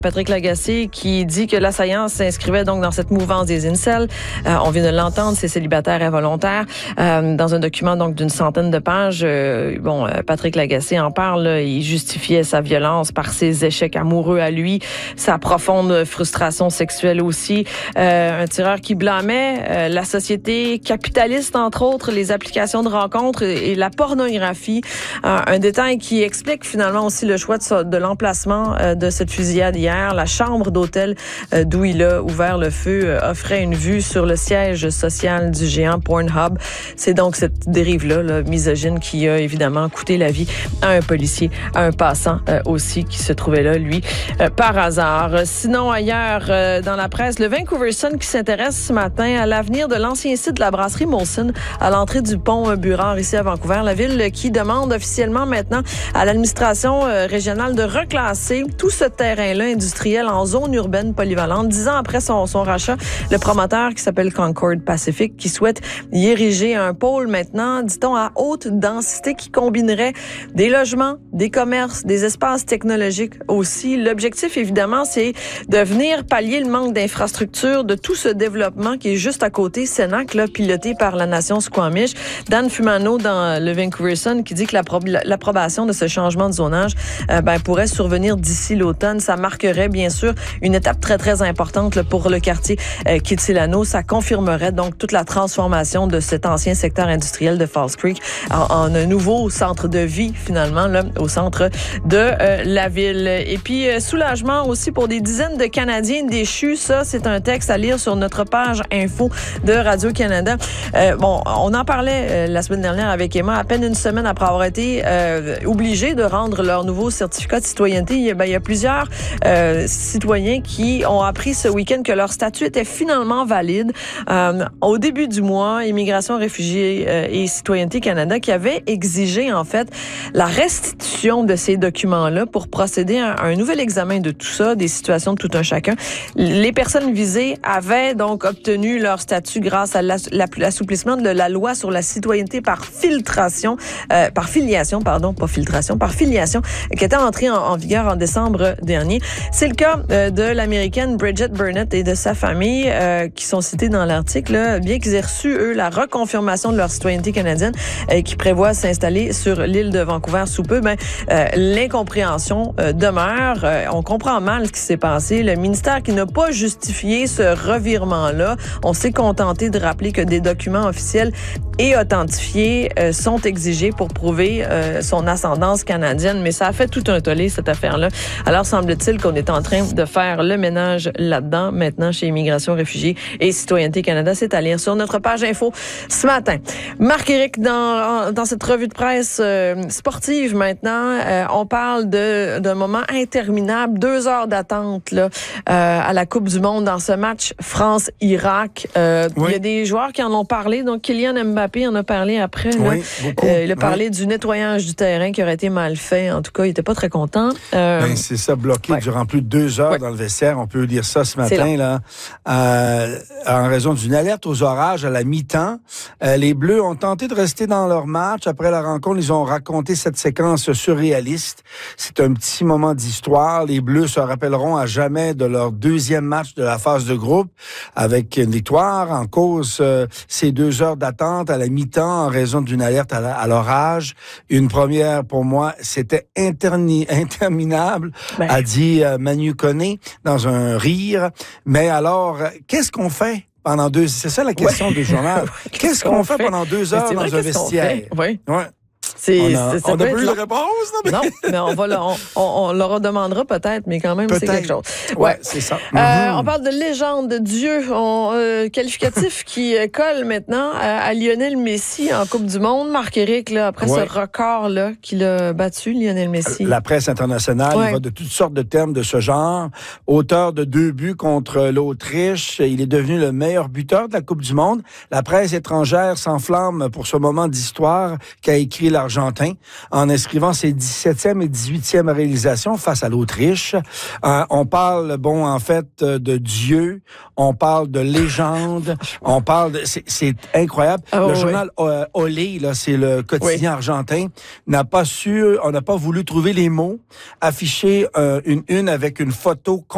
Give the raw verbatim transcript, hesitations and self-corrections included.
Patrick Lagacé qui dit que l'assaillant s'inscrivait donc dans cette mouvance des incels. Euh, on vient de l'entendre, c'est célibataire involontaire. Euh, dans un document donc d'une centaine de pages, euh, bon, euh, Patrick Lagacé en parle. Là, il justifiait sa violence par ses échecs amoureux à lui, sa profonde frustration sexuelle aussi. Euh, un tireur qui blâmait euh, la société capitaliste, entre autres, les applications de rencontres et, et la pornographie. Euh, un détail qui explique finalement aussi le choix de, de l'emplacement euh, de cette fusillade hier. La chambre d'hôtel euh, d'où il a ouvert le feu euh, offrait une vue sur le siège social du géant Pornhub. C'est donc cette dérive-là, là, misogyne, qui a évidemment coûté la vie à un policier, à un passant euh, aussi qui se trouvait là, lui, euh, par hasard. Sinon, ailleurs euh, dans la presse, le Vancouver Sun qui s'intéresse ce matin à l'avenir de l'ancien site de la brasserie Molson à l'entrée du pont Burrard ici à Vancouver. La ville qui demande officiellement maintenant à l'administration euh, régionale de reclasser tout ce terrain-là industriel en zone urbaine polyvalente. Dix ans après son, son rachat, le promoteur qui s'appelle Concord Pacific, qui souhaite y ériger un pôle maintenant, dit-on, à haute densité qui combinerait des logements, des commerces, des espaces technologiques aussi. L'objectif, évidemment, c'est de venir pallier le manque d'infrastructures de tout ce développement qui est juste à côté, Cenac, là, piloté par la nation Squamish. Dan Fumano dans le Vancouver Sun qui dit que l'appro- l'approbation de ce changement de zonage euh, ben, pourrait survenir d'ici l'automne. Ça marquerait bien sûr une étape très, très importante là, pour le quartier euh, Kitsilano. Ça confirmerait donc toute la transformation de cet ancien secteur industriel de Falls Creek en, en un nouveau centre de vie, finalement, là, au centre de euh, la ville. Et puis, euh, soulagement aussi pour des dizaines de Canadiens déchus. Ça, c'est un texte à lire sur notre page info de Radio-Canada. Euh, bon, on en parlait euh, la semaine dernière avec Emma, à peine une semaine après avoir été euh, obligés de rendre leur nouveau certificat de citoyenneté. Il y a, ben, il y a plusieurs euh, citoyens qui ont appris ce week-end que leur statut était finalement valide. Euh, au début du mois, Immigration, Réfugiés euh, et Citoyenneté Canada qui avait exigé en fait la restitution de ces documents-là pour procéder à un nouvel examen de tout ça, des situations de tout un chacun. Les personnes visées avaient donc obtenu leur statut grâce à l'assouplissement de la loi sur la citoyenneté par filtration, euh, par filiation, pardon, pas filtration, par filiation, qui était entrée en, en vigueur en décembre dernier. C'est le cas euh, de l'Américaine Bridget Burnett et de sa famille euh, qui sont cités dans l'article, là, bien qu'ils aient reçu, eux, la reconfirmation de leur citoyenneté canadienne euh, qui prévoit s'installer sur l'île de Vancouver sous peu, ben, euh, l'incompréhension euh, demeure. Euh, on comprend mal ce qui s'est passé. Le ministère qui n'a pas justifié ce revirement-là, on s'est contenté de rappeler que des documents officiels et authentifiés euh, sont exigés pour prouver euh, son ascendance canadienne, mais ça a fait tout un tollé, cette affaire-là. Alors, semble-t-il qu'on est en train de faire le ménage là-dedans, maintenant, chez Immigration, Réfugiés et Citoyenneté Canada. C'est à lire sur notre page info ce matin. Marc-Éric, dans, dans cette revue de presse euh, sportive maintenant, euh, on parle de, d'un moment interminable, deux heures d'attente là, euh, à la Coupe du Monde dans ce match France-Irak. Euh, oui. Il y a des joueurs qui en ont parlé, donc Kylian Mbappé en a parlé après. Là. Oui, beaucoup. Euh, il a parlé oui. du nettoyage du terrain qui aurait été mal fait. En tout cas, il était pas très content. Euh, ben, c'est ça, bloqué ouais. durant plus de deux heures ouais. dans le vestiaire. On peut lire ça ce matin, là. Euh, en raison d'une alerte aux orages à la mi-temps. Euh, les Bleus ont tenté de rester dans leur match. Après la rencontre, ils ont raconté cette séquence surréaliste. C'est un petit moment d'histoire. Les Bleus se rappelleront à jamais de leur deuxième match de la phase de groupe avec une victoire. En cause, euh, ces deux heures d'attente à la mi-temps en raison d'une alerte à, la, à l'orage. Une première, pour moi, c'était interni- interminable, ben. a dit euh, Manu Koné dans un rire. Mais alors, qu'est-ce qu'on fait pendant deux... C'est ça la question ouais. du journal. Qu'est-ce, qu'est-ce qu'on, qu'on fait pendant deux heures dans un vestiaire? Oui. Ouais. C'est, on a, c'est, on a pas eu de réponse. Non, non mais on, va le, on, on, on leur demandera peut-être, mais quand même, peut-être. C'est quelque chose. Ouais, ouais c'est ça. Euh, mm-hmm. On parle de légende, de Dieu, on, euh, qualificatif qui euh, colle maintenant à, à Lionel Messi en Coupe du Monde. Marc-Éric, là, après ouais. ce record-là qu'il a battu, Lionel Messi. La presse internationale, ouais. il va de toutes sortes de termes de ce genre. Auteur de deux buts contre l'Autriche, il est devenu le meilleur buteur de la Coupe du Monde. La presse étrangère s'enflamme pour ce moment d'histoire qu'a écrit l'Argentin en inscrivant ses dix-septième et dix-huitième réalisations face à l'Autriche. Euh, on parle, bon, en fait, de Dieu, on parle de légende, on parle de... C'est, c'est incroyable. Oh, le oui. journal euh, Olé, là, c'est le quotidien oui. argentin, n'a pas su, on n'a pas voulu trouver les mots, afficher euh, une une avec une photo